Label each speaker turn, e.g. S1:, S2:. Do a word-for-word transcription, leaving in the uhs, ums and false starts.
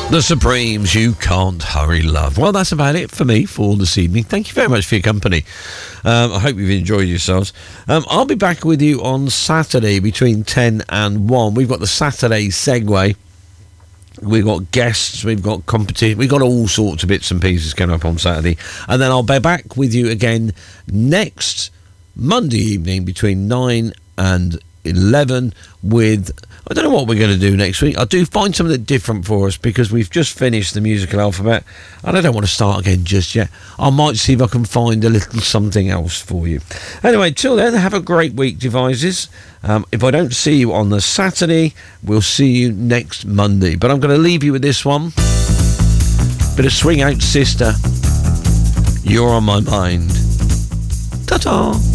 S1: The Supremes, You Can't Hurry Love. Well, that's about it for me for this evening. Thank you very much for your company. Um, I hope you've enjoyed yourselves. Um, I'll be back with you on Saturday between ten and one. We've got the Saturday Segway. We've got guests, we've got competition, we've got all sorts of bits and pieces coming up on Saturday. And then I'll be back with you again next Monday evening between nine and eleven with... I don't know what we're going to do next week. I do find something different for us because we've just finished the musical alphabet and I don't want to start again just yet. I might see if I can find a little something else for you. Anyway, till then, have a great week, devices. Um, if I don't see you on the Saturday, we'll see you next Monday. But I'm going to leave you with this one. Bit of Swing Out Sister. You're on my mind. Ta-ta.